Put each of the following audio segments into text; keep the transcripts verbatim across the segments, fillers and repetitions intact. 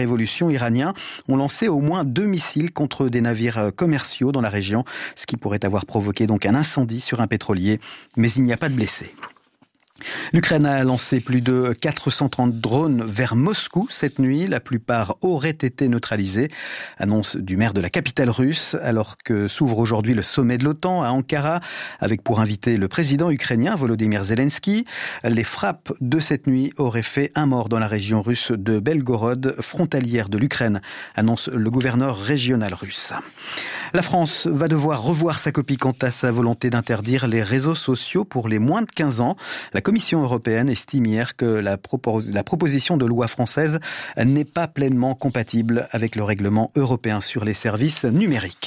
révolution iraniens ont lancé au moins deux missiles contre des navires commerciaux dans la région, ce qui pourrait avoir provoqué donc un incendie sur un pétrolier. Mais il n'y a pas de blessés. L'Ukraine a lancé plus de quatre cent trente drones vers Moscou cette nuit. La plupart auraient été neutralisés. Annonce du maire de la capitale russe, alors que s'ouvre aujourd'hui le sommet de l'OTAN à Ankara, avec pour invité le président ukrainien Volodymyr Zelensky. Les frappes de cette nuit auraient fait un mort dans la région russe de Belgorod, frontalière de l'Ukraine, annonce le gouverneur régional russe. La France va devoir revoir sa copie quant à sa volonté d'interdire les réseaux sociaux pour les moins de quinze ans. La Commission européenne estime hier que la, propos- la proposition de loi française n'est pas pleinement compatible avec le règlement européen sur les services numériques.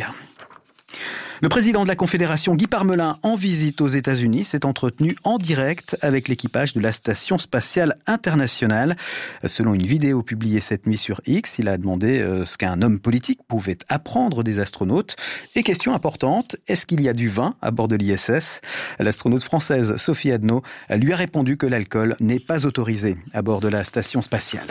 Le président de la Confédération, Guy Parmelin, en visite aux États-Unis, s'est entretenu en direct avec l'équipage de la Station spatiale internationale. Selon une vidéo publiée cette nuit sur X, il a demandé ce qu'un homme politique pouvait apprendre des astronautes. Et question importante, est-ce qu'il y a du vin à bord de l'I S S ? L'astronaute française Sophie Adno lui a répondu que l'alcool n'est pas autorisé à bord de la Station spatiale.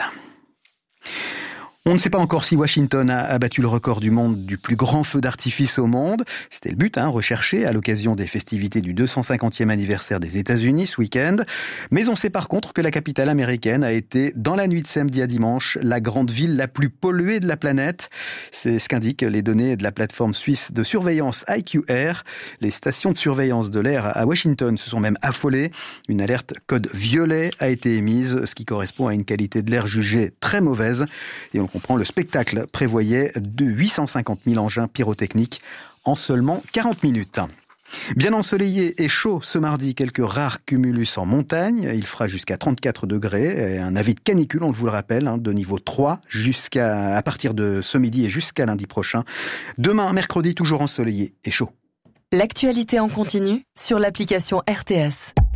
On ne sait pas encore si Washington a abattu le record du monde du plus grand feu d'artifice au monde. C'était le but, hein, recherché à l'occasion des festivités du deux cent cinquantième anniversaire des États-Unis ce week-end. Mais on sait par contre que la capitale américaine a été, dans la nuit de samedi à dimanche, la grande ville la plus polluée de la planète. C'est ce qu'indiquent les données de la plateforme suisse de surveillance I Q R. Les stations de surveillance de l'air à Washington se sont même affolées. Une alerte code violet a été émise, ce qui correspond à une qualité de l'air jugée très mauvaise. Et on comprend, le spectacle prévoyait de huit cent cinquante mille engins pyrotechniques en seulement quarante minutes. Bien ensoleillé et chaud ce mardi, quelques rares cumulus en montagne. Il fera jusqu'à trente-quatre degrés. Et un avis de canicule, on vous le rappelle, hein, de niveau trois jusqu'à à partir de ce midi et jusqu'à lundi prochain. Demain, mercredi, toujours ensoleillé et chaud. L'actualité en continu sur l'application R T S.